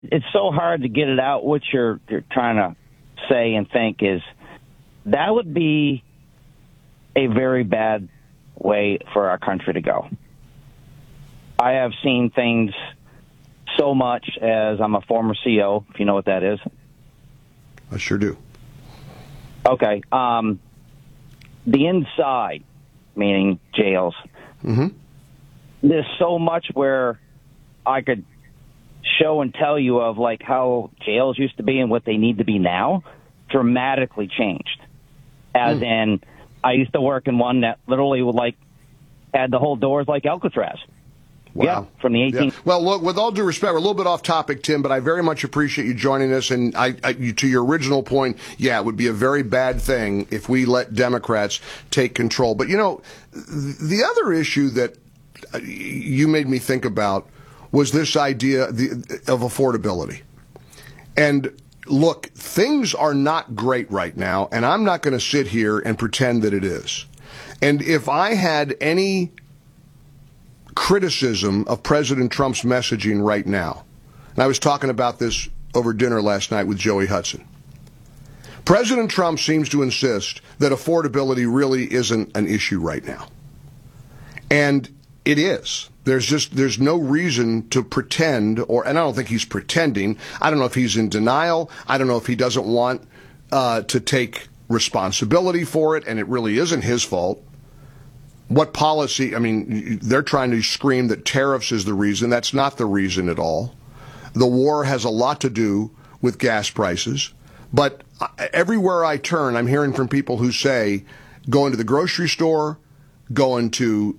it's so hard to get it out. What you're trying to say and think is that would be a very bad way for our country to go. I have seen things so much as I'm a former CO, if you know what that is. I sure do. Okay. The inside, meaning jails. Mm-hmm. There's so much where I could show and tell you of like how jails used to be and what they need to be now, dramatically changed. As in, I used to work in one that literally would like had the whole doors like Alcatraz. Wow. Yeah, from the 18th. Yeah. Well, look, with all due respect, we're a little bit off topic, Tim, but I very much appreciate you joining us. And to your original point, yeah, it would be a very bad thing if we let Democrats take control. But, you know, the other issue that you made me think about was this idea of affordability. And look, things are not great right now, and I'm not going to sit here and pretend that it is. And if I had any criticism of President Trump's messaging right now, and I was talking about this over dinner last night with Joey Hudson, President Trump seems to insist that affordability really isn't an issue right now. And it is. There's no reason to pretend, and I don't think he's pretending. I don't know if he's in denial. I don't know if he doesn't want to take responsibility for it, and it really isn't his fault. What policy? I mean, they're trying to scream that tariffs is the reason. That's not the reason at all. The war has a lot to do with gas prices. But everywhere I turn, I'm hearing from people who say, going to the grocery store, going to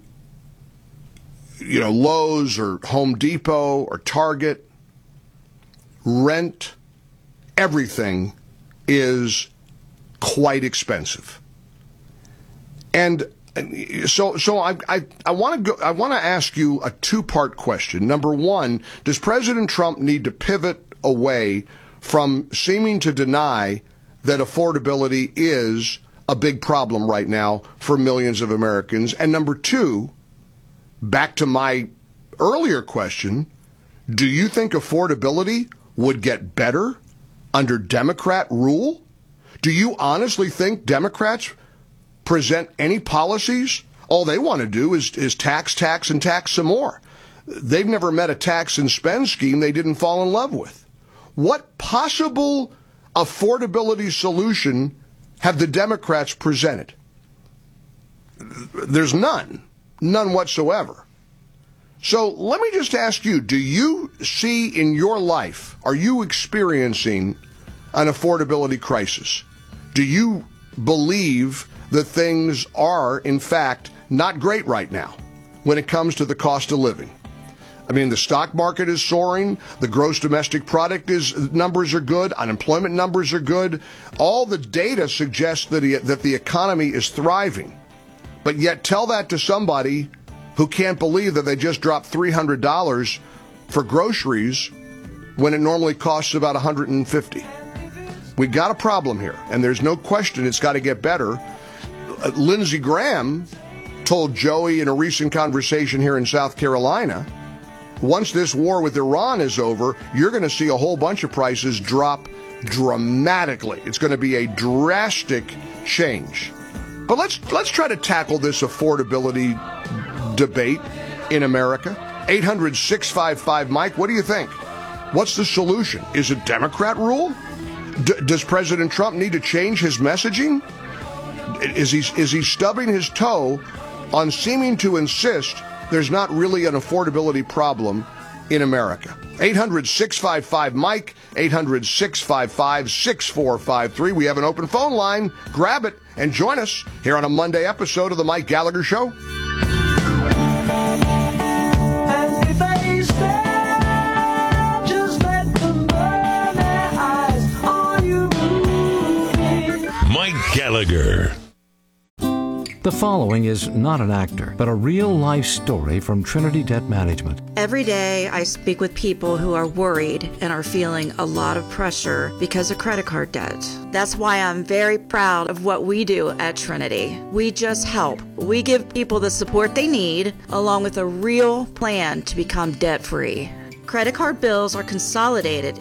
Lowe's or Home Depot or Target, rent, everything is quite expensive. And so I want to ask you a two-part question. Number one, does President Trump need to pivot away from seeming to deny that affordability is a big problem right now for millions of Americans? And number two, back to my earlier question, do you think affordability would get better under Democrat rule? Do you honestly think Democrats present any policies? All they want to do is tax, and tax some more. They've never met a tax and spend scheme they didn't fall in love with. What possible affordability solution have the Democrats presented? There's none whatsoever. So let me just ask you, do you see in your life, are you experiencing an affordability crisis? Do you believe that things are, in fact, not great right now when it comes to the cost of living? I mean, the stock market is soaring. The gross domestic product numbers are good. Unemployment numbers are good. All the data suggests that the economy is thriving. But yet tell that to somebody who can't believe that they just dropped $300 for groceries when it normally costs about $150. We got a problem here, and there's no question it's got to get better. Lindsey Graham told Joey in a recent conversation here in South Carolina, once this war with Iran is over, you're going to see a whole bunch of prices drop dramatically. It's going to be a drastic change. But let's try to tackle this affordability debate in America. 800-655-Mike, what do you think? What's the solution? Is it Democrat rule? Does President Trump need to change his messaging? Is he stubbing his toe on seeming to insist there's not really an affordability problem in America? 800-655-Mike, 800-655-6453. We have an open phone line. Grab it and join us here on a Monday episode of The Mike Gallagher Show. Mike Gallagher. The following is not an actor, but a real-life story from Trinity Debt Management. Every day I speak with people who are worried and are feeling a lot of pressure because of credit card debt. That's why I'm very proud of what we do at Trinity. We just help. We give people the support they need, along with a real plan to become debt-free. Credit card bills are consolidated